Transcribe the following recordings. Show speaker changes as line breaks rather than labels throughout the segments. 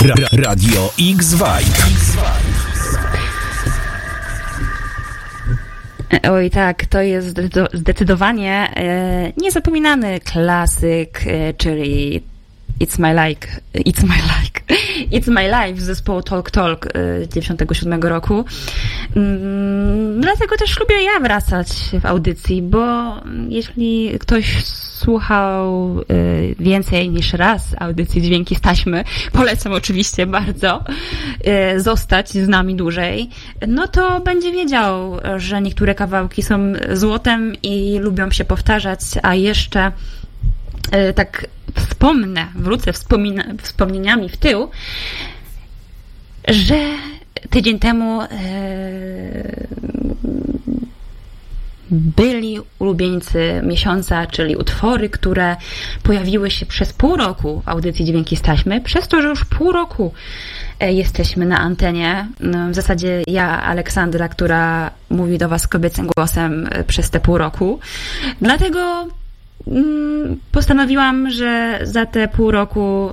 Radio X-Vibe.
Oj tak, to jest zdecydowanie niezapominany klasyk, czyli It's My Life z zespołu Talk Talk z 97 roku. Dlatego też lubię ja wracać w audycji, bo jeśli ktoś słuchał więcej niż raz audycji Dźwięki z taśmy, polecam oczywiście bardzo zostać z nami dłużej, no to będzie wiedział, że niektóre kawałki są złotem i lubią się powtarzać, a jeszcze tak wrócę wspomnieniami w tył, że tydzień temu byli ulubieńcy miesiąca, czyli utwory, które pojawiły się przez pół roku w audycji Dźwięki z taśmy, przez to, że już pół roku jesteśmy na antenie. W zasadzie ja, Aleksandra, która mówi do Was kobiecym głosem przez te pół roku. Dlatego postanowiłam, że za te pół roku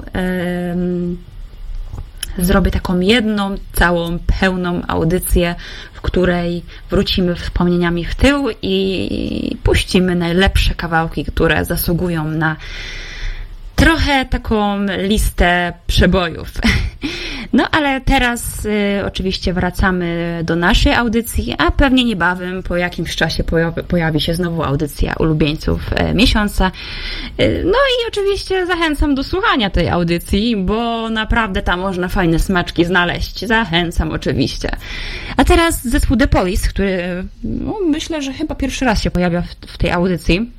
zrobię taką jedną, całą, pełną audycję, w której wrócimy wspomnieniami w tył i puścimy najlepsze kawałki, które zasługują na trochę taką listę przebojów. No ale teraz oczywiście wracamy do naszej audycji, a pewnie niebawem po jakimś czasie pojawi się znowu audycja ulubieńców miesiąca. No i oczywiście zachęcam do słuchania tej audycji, bo naprawdę tam można fajne smaczki znaleźć. Zachęcam oczywiście. A teraz zespół The Police, który myślę, że chyba pierwszy raz się pojawia w tej audycji,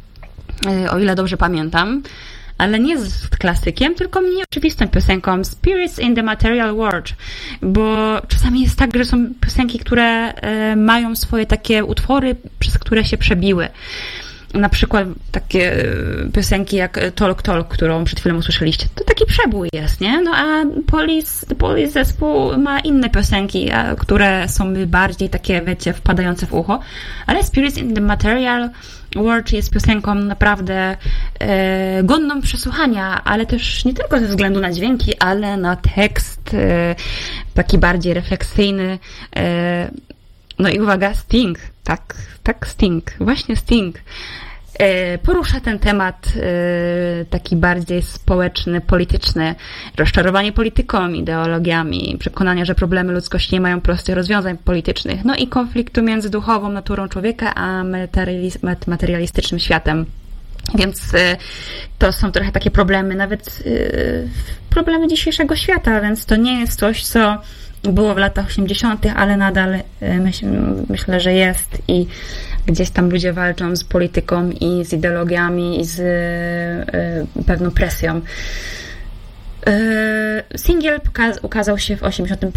o ile dobrze pamiętam. Ale nie z klasykiem, tylko mniej oczywistą piosenką Spirits in the Material World, bo czasami jest tak, że są piosenki, które mają swoje takie utwory, przez które się przebiły. Na przykład takie piosenki jak Talk Talk, którą przed chwilą usłyszeliście. To taki przebój jest, nie? No a The Police zespół ma inne piosenki, które są bardziej takie, wiecie, wpadające w ucho. Ale Spirits in the Material World jest piosenką naprawdę godną przesłuchania, ale też nie tylko ze względu na dźwięki, ale na tekst taki bardziej refleksyjny. No i uwaga, Sting. Tak, Sting. Właśnie Sting. Porusza ten temat taki bardziej społeczny, polityczny, rozczarowanie polityką, ideologiami, przekonania, że problemy ludzkości nie mają prostych rozwiązań politycznych, no i konfliktu między duchową naturą człowieka a materialistycznym światem. Więc to są trochę takie problemy, nawet problemy dzisiejszego świata, więc to nie jest coś, co było w latach 80., ale nadal myślę, że jest i gdzieś tam ludzie walczą z polityką i z ideologiami i z pewną presją. Singiel ukazał się w 85